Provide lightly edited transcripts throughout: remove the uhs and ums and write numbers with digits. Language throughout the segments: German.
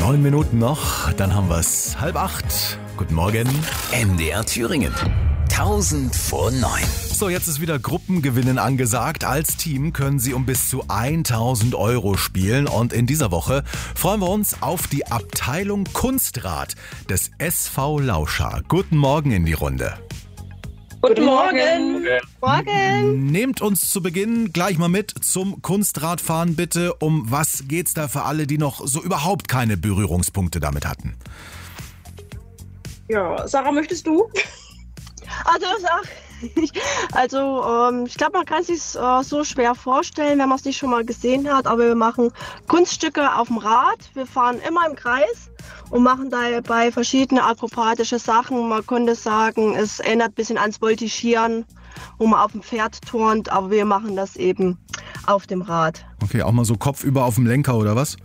9 Minuten noch, dann haben wir es 7:30. Guten Morgen. MDR Thüringen. 1000 vor 9. So, jetzt ist wieder Gruppengewinnen angesagt. Als Team können Sie um bis zu 1000 Euro spielen. Und in dieser Woche freuen wir uns auf die Abteilung Kunstrad des SV Lauscha. Guten Morgen in die Runde. Guten Morgen. Morgen. Nehmt uns zu Beginn gleich mal mit zum Kunstradfahren bitte. Um was geht's da für alle, die noch so überhaupt keine Berührungspunkte damit hatten? Ja, Sarah, möchtest du? Ich glaube, man kann es sich so schwer vorstellen, wenn man es nicht schon mal gesehen hat. Aber wir machen Kunststücke auf dem Rad. Wir fahren immer im Kreis und machen dabei verschiedene akrobatische Sachen. Man könnte sagen, es erinnert ein bisschen ans Voltigieren, wo man auf dem Pferd turnt. Aber wir machen das eben auf dem Rad. Okay, auch mal so kopfüber auf dem Lenker oder was?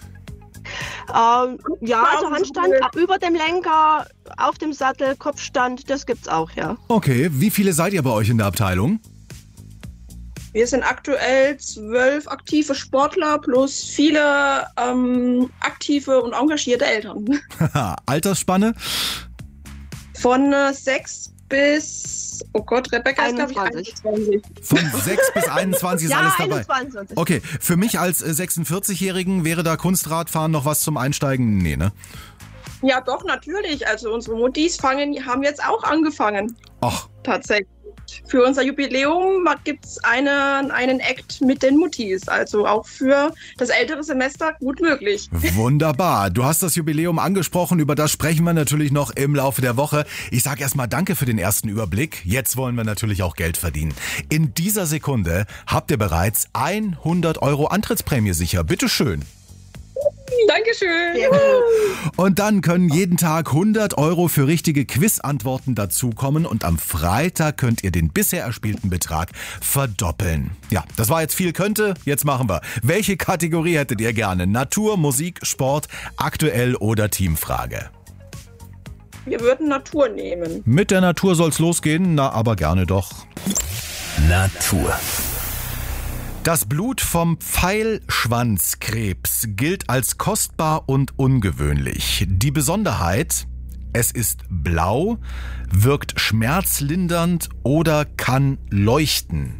Also Handstand über dem Lenker, auf dem Sattel, Kopfstand, das gibt's auch, ja. Okay, wie viele seid ihr bei euch in der Abteilung? Wir sind aktuell 12 aktive Sportler plus viele aktive und engagierte Eltern. Altersspanne? Von 6 bis, Rebecca ist, glaube ich, 21. Von 6 bis 21 ist Ja, alles dabei. 21. Okay, für mich als 46-Jährigen wäre da Kunstradfahren noch was zum Einsteigen? Nee, ne? Ja, doch, natürlich. Also unsere Muttis haben jetzt auch angefangen. Ach, Tatsächlich. Für unser Jubiläum gibt es einen Act mit den Muttis. Also auch für das ältere Semester gut möglich. wunderbar. Du hast das Jubiläum angesprochen, über das sprechen wir natürlich noch im Laufe der Woche. Ich sage erstmal danke für den ersten Überblick. Jetzt wollen wir natürlich auch Geld verdienen. In dieser Sekunde habt ihr bereits 100 Euro Antrittsprämie sicher. Bitteschön. Dankeschön. Und dann können jeden Tag 100 Euro für richtige Quizantworten dazukommen und am Freitag könnt ihr den bisher erspielten Betrag verdoppeln. Ja, das war jetzt viel könnte, jetzt machen wir. Welche Kategorie hättet ihr gerne? Natur, Musik, Sport, aktuell oder Teamfrage? Wir würden Natur nehmen. Mit der Natur soll's losgehen, na aber gerne doch. Natur. Das Blut vom Pfeilschwanzkrebs gilt als kostbar und ungewöhnlich. Die Besonderheit, es ist blau, wirkt schmerzlindernd oder kann leuchten.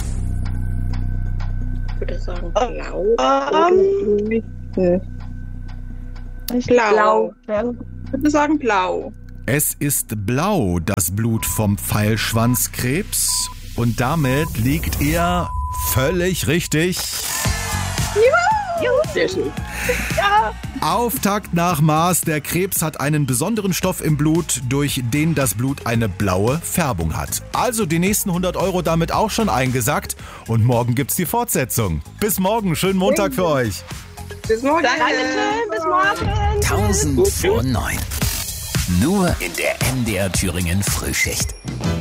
Ich würde sagen blau. Blau. Ich würde sagen blau. Es ist blau, das Blut vom Pfeilschwanzkrebs. Und damit liegt ihr völlig richtig. Juhu. Sehr schön. Auftakt nach Maß. Der Krebs hat einen besonderen Stoff im Blut, durch den das Blut eine blaue Färbung hat. Also die nächsten 100 Euro damit auch schon eingesackt. Und morgen gibt's die Fortsetzung. Bis morgen. Schönen Montag für euch. Bis morgen. Dankeschön, bis morgen. 1000 vor 9. Nur in der MDR Thüringen Frühschicht.